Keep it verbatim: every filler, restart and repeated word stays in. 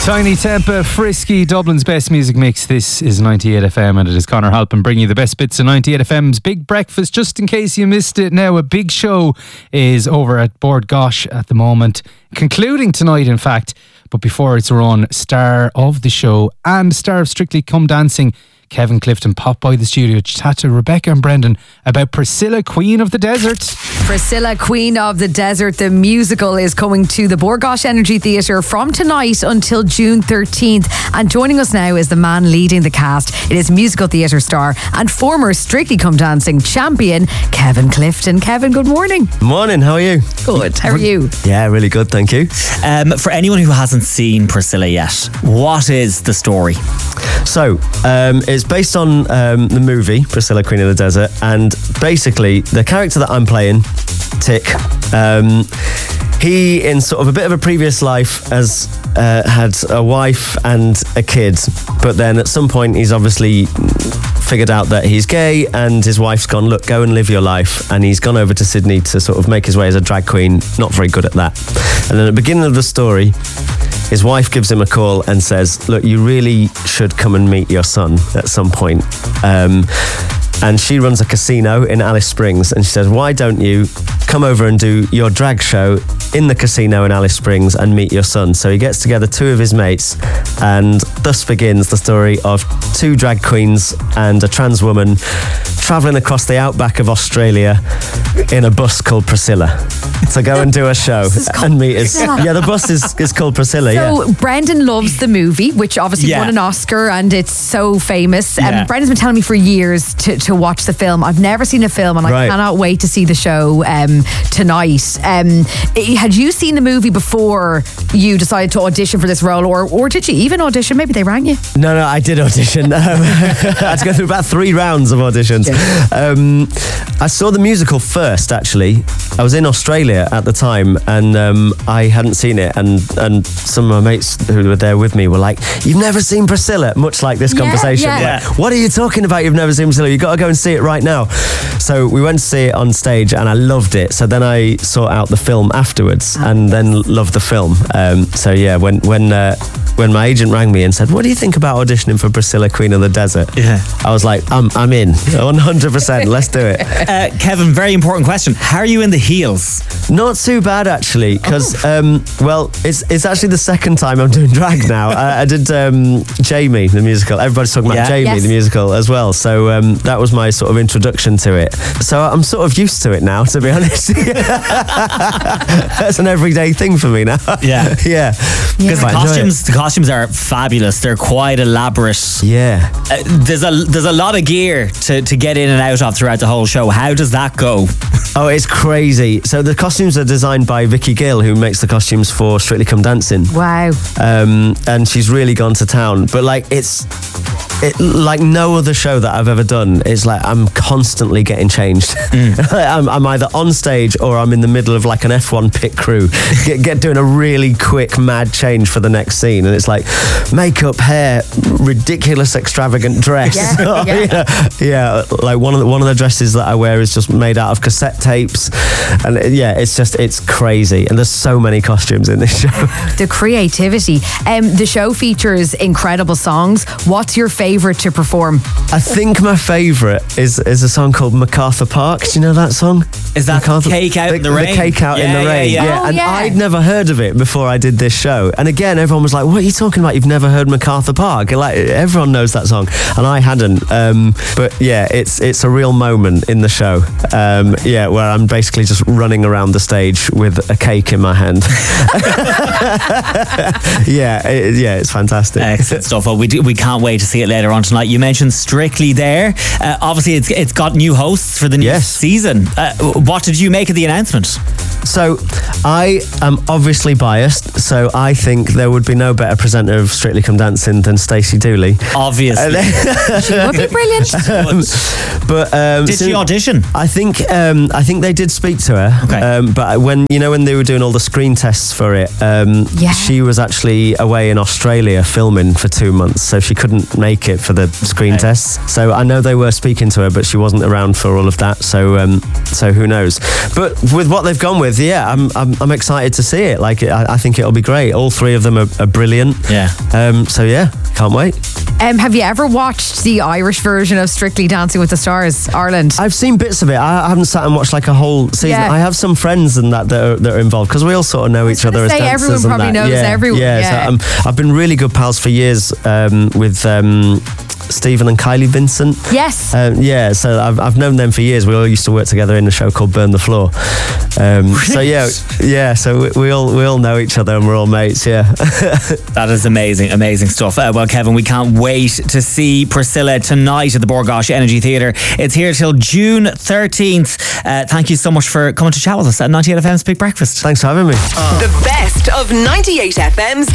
Tiny Tempa, Frisky, Dublin's best music mix. This is ninety-eight F M and it is Conor Halpin bringing you the best bits of ninety-eight F M's Big Breakfast. Just in case you missed it now, a big show is over at Bord Gosh at the moment, concluding tonight in fact. But before it's run, star of the show and star of Strictly Come Dancing, Kevin Clifton, popped by the studio to chat to Rebecca and Brendan about Priscilla, Queen of the Desert. Priscilla, Queen of the Desert, the musical, is coming to the Bord Gosh Energy Theatre from tonight until June thirteenth. And joining us now is the man leading the cast. It is musical theatre star and former Strictly Come Dancing champion, Kevin Clifton. Kevin, good morning. Morning, how are you? Good, how are you? Yeah, really good, thank you. Um, for anyone who hasn't seen Priscilla yet, what is the story? So, um, it's based on um, the movie Priscilla, Queen of the Desert, and basically the character that I'm playing, Tick, um, he, in sort of a bit of a previous life, has uh, had a wife and a kid, but then at some point he's obviously figured out that he's gay, and his wife's gone, look, go and live your life, and he's gone over to Sydney to sort of make his way as a drag queen, not very good at that. And then at the beginning of the story, his wife gives him a call and says, look, you really should come and meet your son at some point. Um, and she runs a casino in Alice Springs, and she says, why don't you come over and do your drag show in the casino in Alice Springs and meet your son? So he gets together two of his mates, and thus begins the story of two drag queens and a trans woman travelling across the outback of Australia in a bus called Priscilla to go and do a show and meet his... Yeah, the bus is, is called Priscilla, so, yeah. Brendan loves the movie, which obviously Yeah. won an Oscar and it's so famous. Yeah. Um, Brendan's been telling me for years to, to watch the film. I've never seen a film and I Right. cannot wait to see the show um, tonight. Um, i- had you seen the movie before you decided to audition for this role, or, or did you even audition? Maybe they rang you? No, no, I did audition. Um, I had to go through about three rounds of auditions. Um, I saw the musical first, actually. I was in Australia at the time, and um, I hadn't seen it, and, and some of my mates who were there with me were like, you've never seen Priscilla? Much like this Yeah, conversation. yeah. Like, what are you talking about? You've never seen Priscilla? You've got to go and see it right now. So we went to see it on stage, and I loved it. So then I sought out the film afterwards, and then loved the film. Um, so yeah, when when uh, when my agent rang me and said, what do you think about auditioning for Priscilla, Queen of the Desert? Yeah. I was like, I'm, I'm in, one hundred percent, let's do it. Uh, Kevin, very important question. How are you in the heels? Not too bad, actually, because, um, well, it's it's actually the second time I'm doing drag now. I, I did um, Jamie, the musical. Everybody's talking about Yeah. Jamie, Yes. the musical, as well. So um, that was my sort of introduction to it. So I'm sort of used to it now, to be honest. That's an everyday thing for me now. Yeah. Yeah. Because the I enjoy it. costumes, the costumes are fabulous. They're quite elaborate. Yeah. Uh, there's a there's a lot of gear to, to get in and out of throughout the whole show. How does that go? Oh, it's crazy. So the costumes are designed by Vicky Gill, who makes the costumes for Strictly Come Dancing. Wow. Um, and she's really gone to town. But like, it's it, like no other show that I've ever done. It's like I'm constantly getting changed. Mm. I'm, I'm either on stage or I'm in the middle of like an F one pit crew, get, get doing a really quick, mad change for the next scene. And it's like makeup, hair, ridiculous, extravagant dress. Yeah, yeah. yeah, yeah. Like one of the, one of the dresses that I wear is just made out of cassette tapes, and it, yeah, it's just it's crazy. And there's so many costumes in this show. The creativity. Um, the show features incredible songs. What's your favourite to perform? I think my favourite is is a song called MacArthur Park. Do you know that song? Is that MacArthur, Cake Out the, in the Rain? The Cake Out Yeah, in the yeah, Rain. yeah. Oh, and yeah. I'd never heard of it before I did this show. And again, everyone was like, "What are you talking about? You've never heard MacArthur Park?" And like everyone knows that song, and I hadn't. Um, but yeah, it's it's a real moment in the show. Um, yeah, where I'm basically just running around the stage with a cake in my hand. yeah, it, yeah, it's fantastic. Excellent stuff. Well, we do, we can't wait to see it later on tonight. You mentioned Strictly there. Uh, obviously, it's it's got new hosts for the new Yes. season. Uh, what did you make of the announcement? So, I am obviously biased, so I think there would be no better presenter of Strictly Come Dancing than Stacey Dooley. Obviously. She would be brilliant. Um, but um, Did so- she audition? I think um, I think they did speak to her. Okay. Um, but when you know when they were doing all the screen tests for it, um, Yeah. she was actually away in Australia filming for two months, so she couldn't make it for the screen Okay. tests. So I know they were speaking to her, but she wasn't around for all of that. So um, so who knows? But with what they've gone with. with. Yeah, I'm, I'm, I'm excited to see it. Like, I, I think it'll be great. All three of them are, are brilliant. Yeah. Um, so yeah, can't wait. Um, have you ever watched the Irish version of Strictly Dancing with the Stars, Ireland? I've seen bits of it. I haven't sat and watched like a whole season. Yeah. I have some friends and that that are, that are involved because we all sort of know each other as say, dancers. everyone and probably that. knows yeah, everyone, Yeah, yeah. So, um, I've been really good pals for years um, with um, Stephen and Kylie Vincent. Yes. Um, yeah, so I've, I've known them for years. We all used to work together in a show called Burn the Floor. Um, so yeah, yeah. So we, we all we all know each other and we're all mates. Yeah. That is amazing, amazing stuff. Uh, well, Kevin, we can't wait to see Priscilla tonight at the Bord Gáis Energy Theatre. It's here till June thirteenth. Uh, thank you so much for coming to chat with us at ninety-eight F M's Big Breakfast. Thanks for having me. The best of ninety-eight F M's